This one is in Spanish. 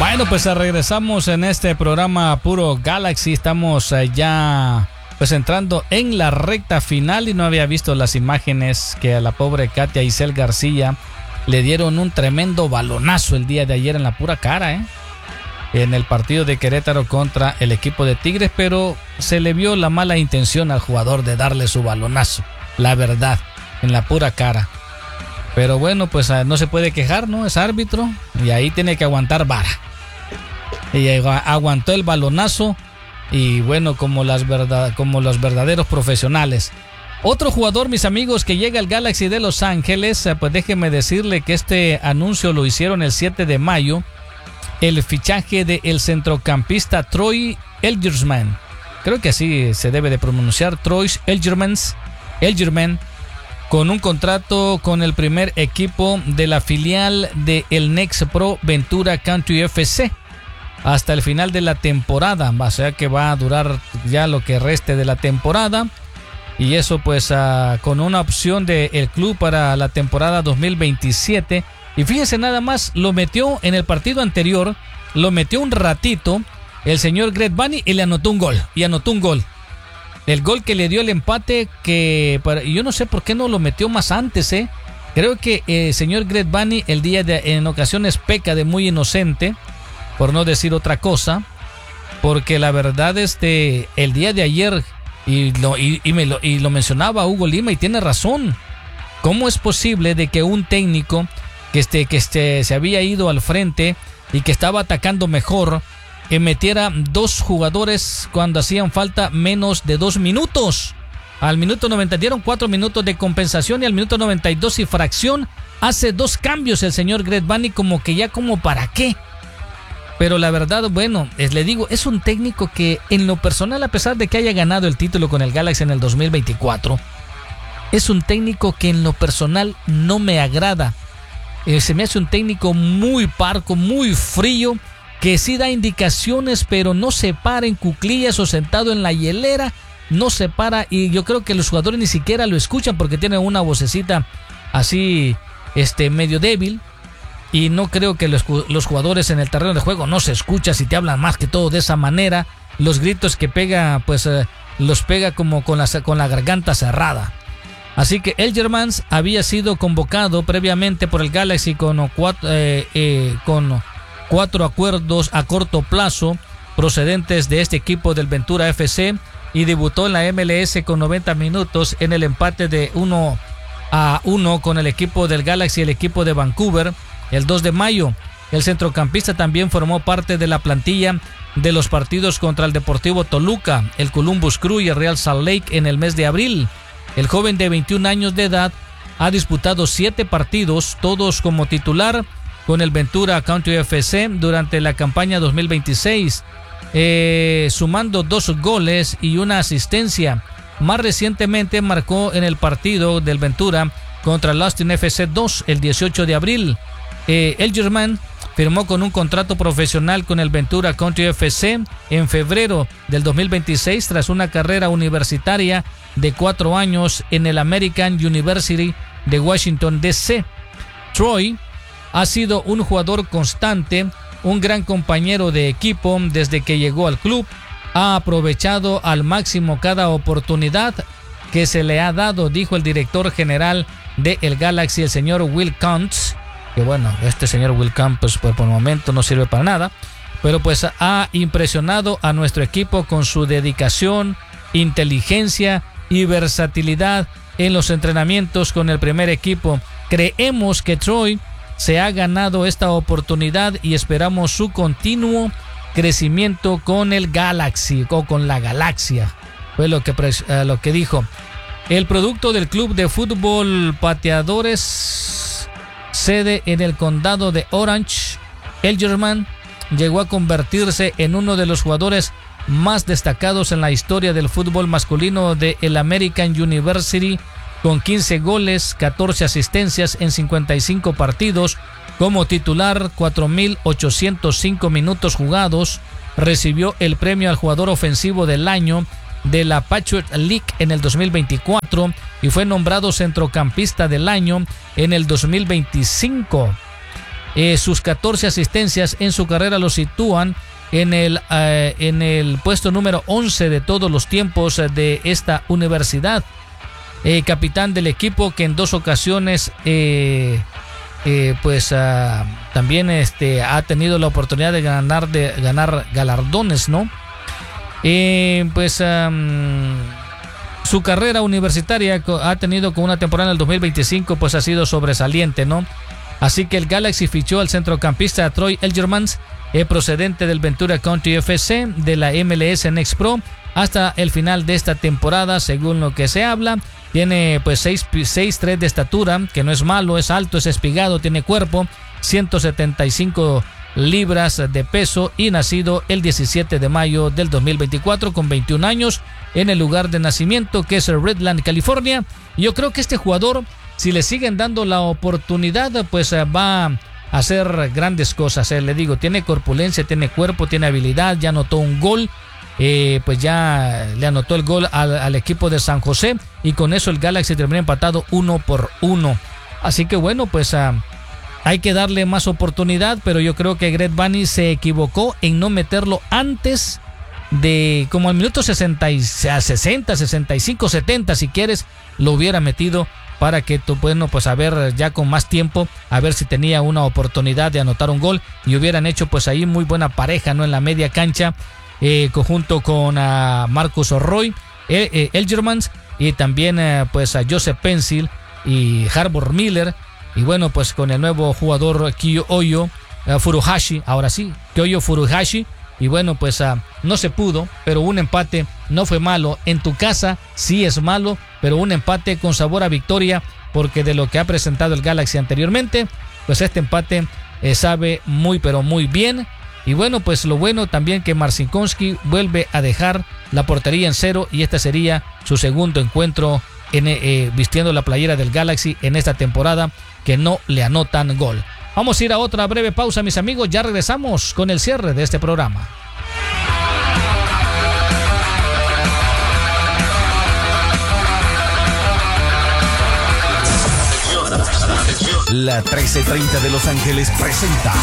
Bueno, pues regresamos en este programa Puro Galaxy. Estamos ya pues entrando en la recta final y no había visto las imágenes que a la pobre Katia Isel García le dieron un tremendo balonazo el día de ayer en la pura cara, en el partido de Querétaro contra el equipo de Tigres, pero se le vio la mala intención al jugador de darle su balonazo, la verdad, en la pura cara. Pero bueno, pues no se puede quejar, ¿no? Es árbitro y ahí tiene que aguantar vara. Y aguantó el balonazo y bueno, como los verdaderos profesionales. Otro jugador, mis amigos, que llega al Galaxy de Los Ángeles, pues déjenme decirle que este anuncio lo hicieron el 7 de mayo. El fichaje del centrocampista Troy Elgerman. Creo que así se debe de pronunciar, Troy Elgerman, con un contrato con el primer equipo de la filial de el Next Pro Ventura Country FC hasta el final de la temporada. O sea que va a durar ya lo que reste de la temporada. Y eso pues con una opción del club para la temporada 2027. Y fíjense nada más, lo metió en el partido anterior, lo metió un ratito el señor Greg Vanney y le anotó un gol. El gol que le dio el empate, yo no sé por qué no lo metió más antes, Creo que el señor Greg Vanney en ocasiones peca de muy inocente, por no decir otra cosa, porque la verdad el día de ayer, y lo mencionaba Hugo Lima y tiene razón, ¿cómo es posible de que un técnico que se había ido al frente y que estaba atacando mejor, metiera dos jugadores cuando hacían falta menos de 2 minutos? Al minuto 90 dieron 4 minutos de compensación y al minuto 92 y fracción hace 2 cambios el señor Greg Vanney, como que ya como para qué. Pero la verdad, bueno, le digo, es un técnico que en lo personal, a pesar de que haya ganado el título con el Galaxy en el 2024, es un técnico que en lo personal no me agrada. Se me hace un técnico muy parco, muy frío, que sí da indicaciones, pero no se para en cuclillas o sentado en la hielera, no se para, y yo creo que los jugadores ni siquiera lo escuchan porque tiene una vocecita así, medio débil, y no creo que los jugadores en el terreno de juego no se escucha si te hablan más que todo de esa manera. Los gritos que pega, pues los pega como con la garganta cerrada. Así que Elgerman había sido convocado previamente por el Galaxy con 4 acuerdos a corto plazo procedentes de este equipo del Ventura FC y debutó en la MLS con 90 minutos en el empate de 1-1 con el equipo del Galaxy y el equipo de Vancouver el 2 de mayo. El centrocampista también formó parte de la plantilla de los partidos contra el Deportivo Toluca, el Columbus Crew y el Real Salt Lake en el mes de abril. El joven de 21 años de edad ha disputado 7 partidos, todos como titular con el Ventura Country FC durante la campaña 2026, sumando 2 goles y una asistencia. Más recientemente marcó en el partido del Ventura contra el Austin FC 2 el 18 de abril. Elgerman firmó con un contrato profesional con el Ventura Country FC en febrero del 2026 tras una carrera universitaria de 4 años en el American University de Washington DC. Troy ha sido un jugador constante, un gran compañero de equipo desde que llegó al club. Ha aprovechado al máximo cada oportunidad que se le ha dado, dijo el director general de el Galaxy, el señor Will Kuntz. Que bueno, este señor Will Kuntz pues, por el momento no sirve para nada, pero pues ha impresionado a nuestro equipo con su dedicación, inteligencia y versatilidad en los entrenamientos con el primer equipo. Creemos que Troy se ha ganado esta oportunidad y esperamos su continuo crecimiento con el Galaxy o con la Galaxia. Fue lo que dijo. El producto del club de fútbol Pateadores, sede en el condado de Orange, Elgerman llegó a convertirse en uno de los jugadores más destacados en la historia del fútbol masculino de el American University, con 15 goles, 14 asistencias en 55 partidos. Como titular, 4.805 minutos jugados. Recibió el premio al jugador ofensivo del año de la Patriot League en el 2024 y fue nombrado centrocampista del año en el 2025. Sus 14 asistencias en su carrera lo sitúan en el puesto número 11 de todos los tiempos de esta universidad. Capitán del equipo que en 2 ocasiones también ha tenido la oportunidad de ganar galardones, ¿no? Su carrera universitaria ha tenido con una temporada en el 2025 pues ha sido sobresaliente, ¿no? Así que el Galaxy fichó al centrocampista Troy Elgermans, procedente del Ventura County FC de la MLS Next Pro hasta el final de esta temporada, según lo que se habla. Tiene pues 6'3" de estatura, que no es malo, es alto, es espigado, tiene cuerpo, 175 libras de peso y nacido el 17 de mayo del 2024 con 21 años en el lugar de nacimiento que es Redland, California. Yo creo que este jugador, si le siguen dando la oportunidad, pues va a hacer grandes cosas. Le digo, tiene corpulencia, tiene cuerpo, tiene habilidad, ya anotó un gol. Pues ya le anotó el gol al equipo de San José y con eso el Galaxy terminó empatado 1-1. Así que bueno, pues hay que darle más oportunidad, pero yo creo que Greg Vanney se equivocó en no meterlo antes de como al minuto 60, 65, 70 si quieres, lo hubiera metido para que bueno, pues a ver ya con más tiempo, a ver si tenía una oportunidad de anotar un gol y hubieran hecho pues ahí muy buena pareja, ¿no? En la media cancha. Junto con Marcus Roy, Elgermans y también pues a Joseph Pencil y Harbour Miller y bueno pues con el nuevo jugador Kyoyo Furuhashi, ahora sí, Kyoyo Furuhashi y bueno pues no se pudo, pero un empate no fue malo. En tu casa sí es malo, pero un empate con sabor a victoria porque de lo que ha presentado el Galaxy anteriormente, pues este empate sabe muy pero muy bien. Y bueno, pues lo bueno también que Marcinkonski vuelve a dejar la portería en 0 y este sería su segundo encuentro vistiendo la playera del Galaxy en esta temporada que no le anotan gol. Vamos a ir a otra breve pausa, mis amigos, ya regresamos con el cierre de este programa. La 1330 de Los Ángeles presenta